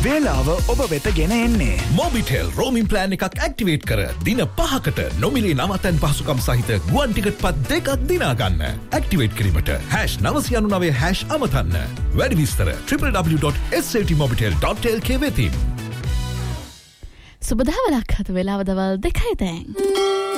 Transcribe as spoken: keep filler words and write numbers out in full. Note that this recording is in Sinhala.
වේලාව ඔබ වෙත ගෙන එන්නේ. මොබිටෙල් රෝමින් ප්ලෑන් එකක් ඇක්ටිවේට් කර දින පහකට නොමිලේ නවතැන් පහසුකම් සහිත ගුවන් ටිකට් පත් දෙකක් දිනා ගන්න. ඇක්ටිවේට් කිරීමට හැෂ් නවසිය අනු නවය හැෂ් අමතන්න. වැඩි විස්තර W W dot S L T Mobitel dot L කේ වෙතින්. සුබ දහවලක් හත වෙලාව දවල් දෙකයි දැන්.